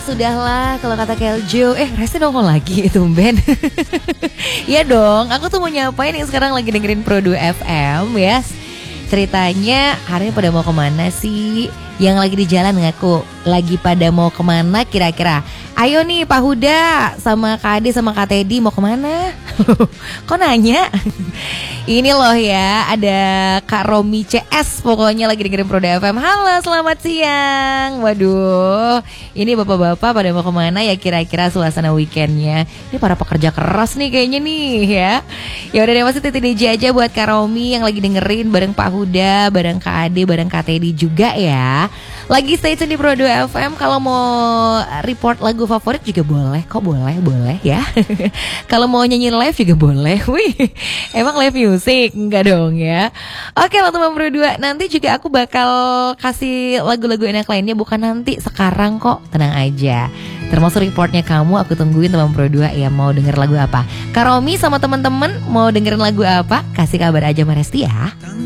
sudahlah kalau kata Keljo. Resti nongol lagi itu Ben. Iya dong, aku tuh mau nyapain yang sekarang lagi dengerin Pro 2 FM ya. Ceritanya hari ini pada mau kemana sih? Yang lagi di jalan ngaku lagi pada mau kemana kira-kira? Ayo nih Pak Huda sama Kak Ade sama Kak Teddy mau kemana? Kok nanya? Ini loh ya, ada Kak Romi CS pokoknya lagi dengerin Pro 2 FM. Halo, selamat siang. Waduh, ini bapak-bapak pada mau kemana ya kira-kira suasana weekendnya? Ini para pekerja keras nih kayaknya nih ya. Ya udah deh, masih titik DJ aja buat Kak Romi yang lagi dengerin bareng Pak Huda, bareng Kak Ade, bareng Kak Teddy juga ya. Lagi stay tune di Pro 2 FM. Kalau mau report lagu favorit juga boleh kok, boleh ya. Kalau mau nyanyi live juga boleh. Wih, emang live music? Enggak dong ya. Oke, teman-teman Pro 2, nanti juga aku bakal kasih lagu-lagu enak lainnya. Bukan nanti, sekarang kok, tenang aja. Termasuk reportnya kamu, aku tungguin teman Pro 2 ya. Mau denger lagu apa? Kak Romi sama teman-teman mau dengerin lagu apa? Kasih kabar aja sama Resti ya.